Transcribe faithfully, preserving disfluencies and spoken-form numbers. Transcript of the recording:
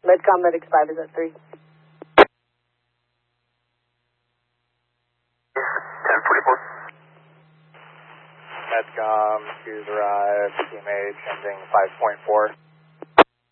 Medcom Medics five is at three. ten forty-four. Medcom, two's arrived, team H, ending five point four.